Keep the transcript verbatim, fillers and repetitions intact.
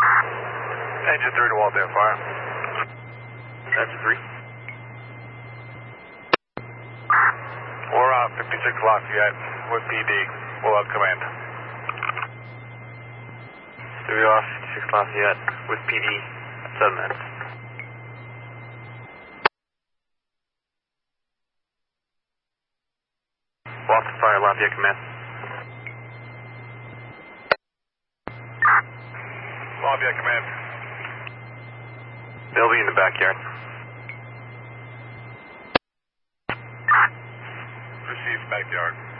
Engine three to Walden Fire. Engine three. We're on fifty-six Lafayette with P D. We'll have command. Three off, fifty-six Lafayette with P D. Seven minutes. Boston Fire, Lafayette command. Lafayette command. They'll be in the backyard. Received backyard.